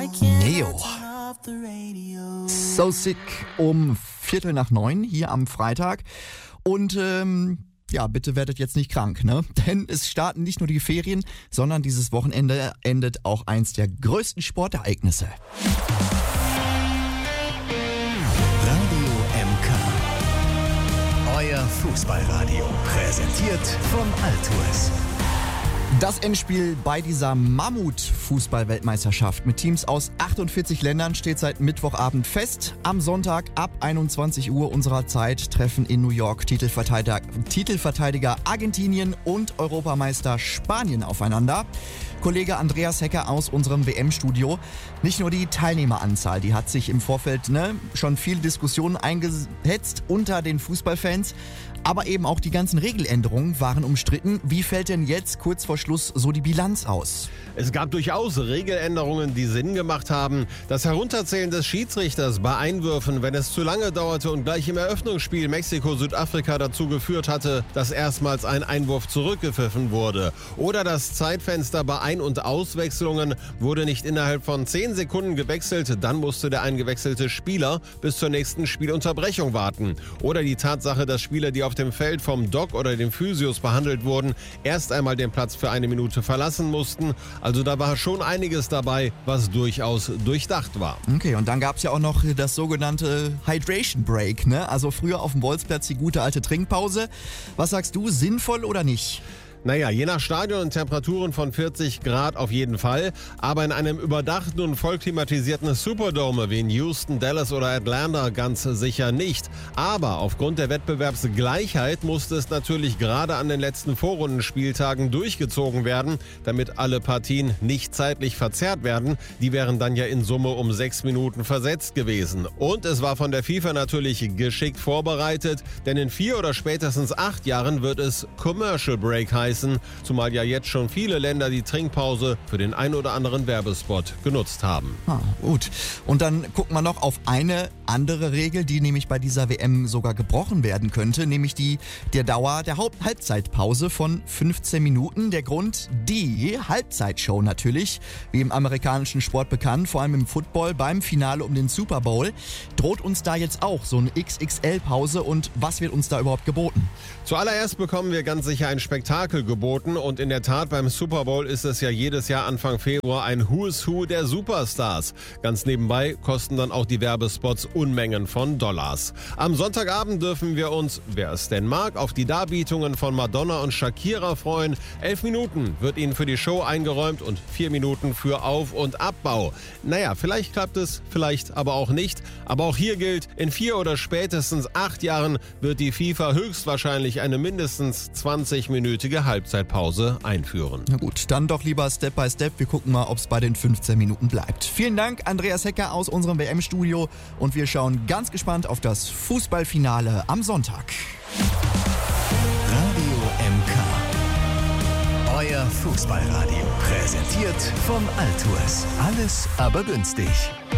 Neo. So Sick um 8:45 hier am Freitag. Und ja, bitte werdet jetzt nicht krank, ne? Denn es starten nicht nur die Ferien, sondern dieses Wochenende endet auch eins der größten Sportereignisse. Radio MK. Euer Fußballradio. Präsentiert von Altours. Das Endspiel bei dieser Mammut-Fußball-Weltmeisterschaft mit Teams aus 48 Ländern steht seit Mittwochabend fest. Am Sonntag ab 21 Uhr unserer Zeit treffen in New York Titelverteidiger Argentinien und Europameister Spanien aufeinander. Kollege Andreas Hecker aus unserem WM-Studio. Nicht nur die Teilnehmeranzahl, die hat sich im Vorfeld schon viel Diskussionen eingehetzt unter den Fußballfans. Aber eben auch die ganzen Regeländerungen waren umstritten. Wie fällt denn jetzt kurz vor Schluss so die Bilanz aus? Es gab durchaus Regeländerungen, die Sinn gemacht haben. Das Herunterzählen des Schiedsrichters bei Einwürfen, wenn es zu lange dauerte und gleich im Eröffnungsspiel Mexiko-Südafrika dazu geführt hatte, dass erstmals ein Einwurf zurückgepfiffen wurde. Oder das Zeitfenster bei Ein- und Auswechslungen wurde nicht innerhalb von 10 Sekunden gewechselt, dann musste der eingewechselte Spieler bis zur nächsten Spielunterbrechung warten. Oder die Tatsache, dass Spieler, die auf dem Feld vom Doc oder den Physios behandelt wurden, erst einmal den Platz für eine Minute verlassen mussten. Also da war schon einiges dabei, was durchaus durchdacht war. Okay, und dann gab es ja auch noch das sogenannte Hydration Break, ne? Also früher auf dem Bolzplatz die gute alte Trinkpause. Was sagst du, sinnvoll oder nicht? Naja, je nach Stadion und Temperaturen von 40 Grad auf jeden Fall. Aber in einem überdachten und vollklimatisierten Superdome wie in Houston, Dallas oder Atlanta ganz sicher nicht. Aber aufgrund der Wettbewerbsgleichheit musste es natürlich gerade an den letzten Vorrundenspieltagen durchgezogen werden, damit alle Partien nicht zeitlich verzerrt werden. Die wären dann ja in Summe um 6 Minuten versetzt gewesen. Und es war von der FIFA natürlich geschickt vorbereitet, denn in 4 oder spätestens 8 Jahren wird es Commercial Break heißen. Zumal ja jetzt schon viele Länder die Trinkpause für den ein oder anderen Werbespot genutzt haben. Gut. Und dann gucken wir noch auf eine andere Regel, die nämlich bei dieser WM sogar gebrochen werden könnte, nämlich der Dauer der Halbzeitpause von 15 Minuten. Der Grund, die Halbzeitshow natürlich, wie im amerikanischen Sport bekannt, vor allem im Football beim Finale um den Super Bowl. Droht uns da jetzt auch so eine XXL-Pause und was wird uns da überhaupt geboten? Zuallererst bekommen wir ganz sicher ein Spektakel geboten und in der Tat beim Super Bowl ist es ja jedes Jahr Anfang Februar ein Who's Who der Superstars. Ganz nebenbei kosten dann auch die Werbespots Unmengen von Dollars. Am Sonntagabend dürfen wir uns, wer es denn mag, auf die Darbietungen von Madonna und Shakira freuen. 11 Minuten wird ihnen für die Show eingeräumt und 4 Minuten für Auf- und Abbau. Naja, vielleicht klappt es, vielleicht aber auch nicht. Aber auch hier gilt, in 4 oder spätestens 8 Jahren wird die FIFA höchstwahrscheinlich eine mindestens 20-minütige Halbzeitpause einführen. Na gut, dann doch lieber Step by Step. Wir gucken mal, ob es bei den 15 Minuten bleibt. Vielen Dank, Andreas Hecker aus unserem WM-Studio. Und wir schauen ganz gespannt auf das Fußballfinale am Sonntag. Radio MK. Euer Fußballradio. Präsentiert von Altours. Alles aber günstig.